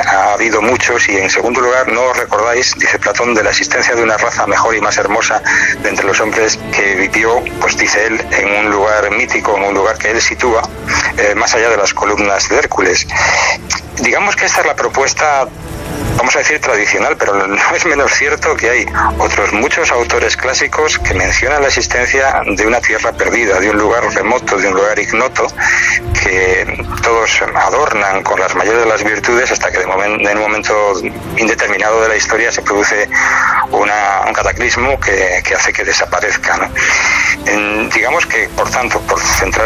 ha habido muchos, y en segundo lugar, no os recordáis, dice Platón, de la existencia de una raza mejor y más hermosa de entre los hombres que vivió, pues dice él, en un lugar mítico, en un lugar que él sitúa más allá de las columnas de Hércules. Digamos que esta es la propuesta, vamos a decir tradicional, pero no es menos cierto que hay otros muchos autores clásicos que mencionan la existencia de una tierra perdida, de un lugar remoto, de un lugar ignoto, que todos adornan con las mayores de las virtudes hasta que en un momento indeterminado de la historia se produce un cataclismo que hace que desaparezca, ¿no? Digamos que, por tanto, por centrar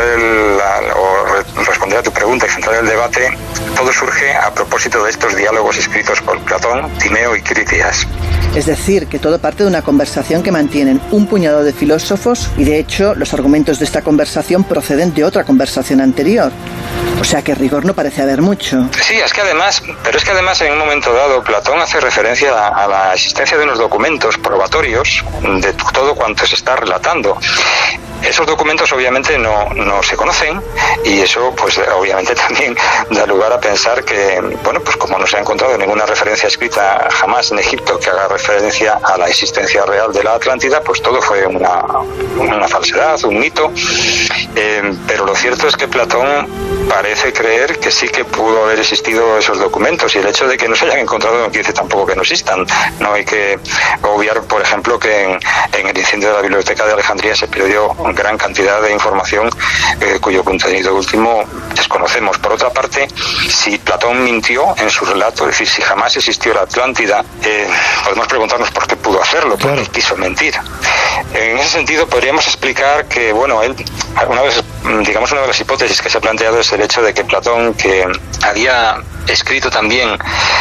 o responder a tu pregunta y centrar el debate, todo surge a propósito de estos diálogos escritos por Platón, Timeo y Critias. Es decir, que todo parte de una conversación que mantienen un puñado de filósofos, y de hecho los argumentos de esta conversación proceden de otra conversación anterior. O sea que rigor no parece haber mucho. Sí, es que además en un momento dado Platón hace referencia a la existencia de unos documentos probatorios de todo cuanto se está relatando. Esos documentos obviamente no se conocen, y eso pues obviamente también da lugar a pensar que, bueno, pues como no se ha encontrado ninguna referencia escrita jamás en Egipto que haga referencia a la existencia real de la Atlántida, pues todo fue una falsedad, un mito. Pero lo cierto es que Platón parece creer que sí que pudo haber existido esos documentos, y el hecho de que no se hayan encontrado no quiere decir tampoco que no existan. No hay que obviar, por ejemplo, que en el incendio de la Biblioteca de Alejandría se perdió gran cantidad de información cuyo contenido último desconocemos. Por otra parte, si Platón mintió en su relato, es decir, si jamás existió la Atlántida, podemos preguntarnos por qué pudo hacerlo, por qué quiso mentir. En ese sentido podríamos explicar que, bueno, él, una de las hipótesis que se ha planteado es el hecho de que Platón, que había escrito también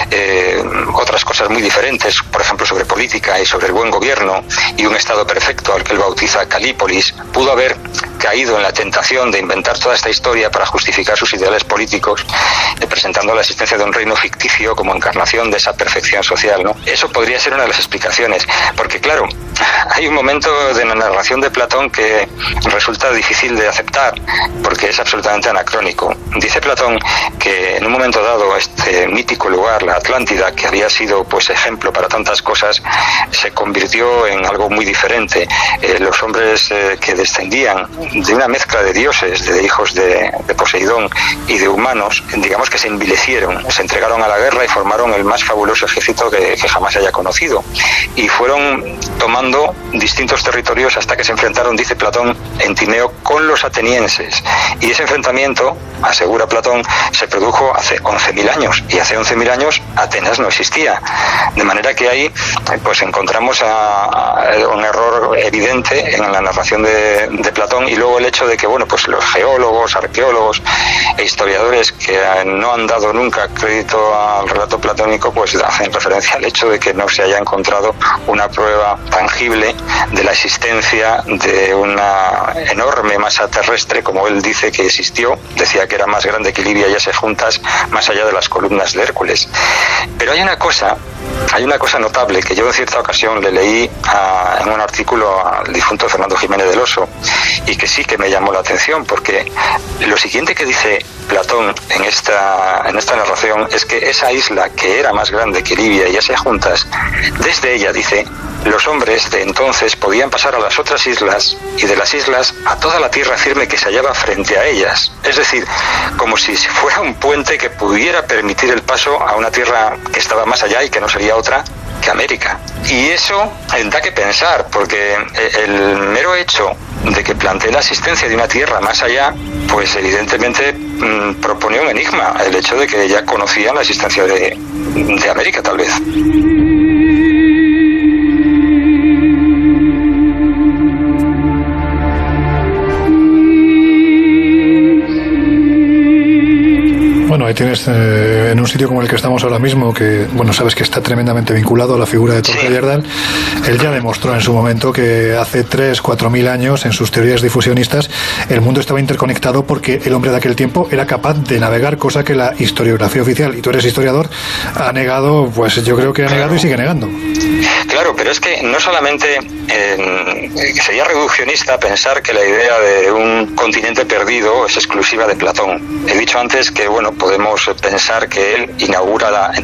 otras cosas muy diferentes, por ejemplo sobre política y sobre el buen gobierno y un estado perfecto al que él bautiza Calípolis, pudo haber caído en la tentación de inventar toda esta historia para justificar sus ideales políticos, presentando la existencia de un reino ficticio como encarnación de esa perfección social, ¿no? Eso podría ser una de las explicaciones, porque claro, hay un momento de la narración de Platón que resulta difícil de aceptar, porque es absolutamente anacrónico. Dice Platón que en un momento dado este mítico lugar, la Atlántida, que había sido pues ejemplo para tantas cosas, se convirtió en algo muy diferente. Los hombres que descendían de una mezcla de dioses, de hijos de Poseidón y de humanos, digamos que se envilecieron, se entregaron a la guerra y formaron el más fabuloso ejército que jamás se haya conocido, y fueron tomando distintos territorios hasta que se enfrentaron, dice Platón, en Timeo con los atenienses, y ese enfrentamiento, asegura Platón, se produjo hace 11.000 años, y hace 11.000 años Atenas no existía, de manera que ahí pues encontramos un error evidente en la narración de Platón, y luego el hecho de que, bueno, pues los geólogos, arqueólogos e historiadores que no han dado nunca crédito al relato platónico, pues hacen referencia al hecho de que no se haya encontrado una prueba tangible de la existencia de una enorme masa terrestre, como él dice que existió. Decía que era más grande que Libia y Asejuntas, más allá de las columnas de Hércules. Pero hay una cosa notable que yo en cierta ocasión le leí en un artículo al difunto Fernando Jiménez del Oso, y que sí que me llamó la atención, porque lo siguiente que dice Platón en esta narración es que esa isla, que era más grande que Libia y Asejuntas, desde ella, dice, los hombres de entonces podían pasar a las otras islas, y de las islas a toda la tierra firme que se hallaba frente a ellas. Es decir, como si fuera un puente que pudiera permitir el paso a una tierra que estaba más allá y que no sería otra que América. Y eso da que pensar, porque el mero hecho de que plantee la existencia de una tierra más allá, pues evidentemente propone un enigma, el hecho de que ya conocían la existencia de América, tal vez. Bueno, ahí tienes en un sitio como el que estamos ahora mismo, que, bueno, sabes que está tremendamente vinculado a la figura de Thor Heyerdahl. Él ya demostró en su momento que hace 3.000-4.000 años, en sus teorías difusionistas, el mundo estaba interconectado porque el hombre de aquel tiempo era capaz de navegar, cosa que la historiografía oficial, y tú eres historiador, ha negado, pues yo creo que ha negado y sigue negando. Claro, pero es que no solamente sería reduccionista pensar que la idea de un continente perdido es exclusiva de Platón. He dicho antes que, bueno, podemos pensar que él inaugura